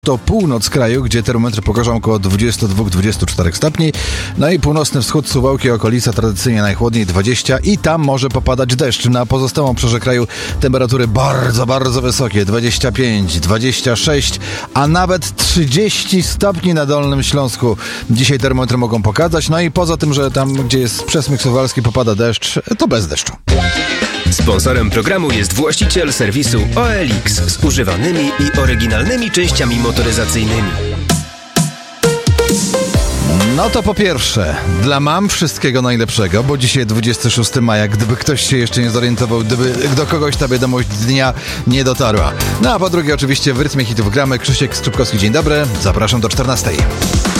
To północ kraju, gdzie termometry pokażą około 22-24 stopni. No i północny wschód, Suwałki, okolica tradycyjnie najchłodniej 20 i tam może popadać deszcz. Na pozostałym obszarze kraju temperatury bardzo, bardzo wysokie. 25, 26, a nawet 30 stopni na Dolnym Śląsku. Dzisiaj termometry mogą pokazać. No i poza tym, że tam, gdzie jest przesmyk suwalski, popada deszcz, to bez deszczu. Sponsorem programu jest właściciel serwisu OLX z używanymi i oryginalnymi częściami motoryzacyjnymi. No to po pierwsze, dla mam wszystkiego najlepszego, bo dzisiaj 26 maja, gdyby ktoś się jeszcze nie zorientował, gdyby do kogoś ta wiadomość dnia nie dotarła. No a po drugie oczywiście w rytmie hitów gramy. Krzysiek Skrzypkowski, dzień dobry, zapraszam do 14.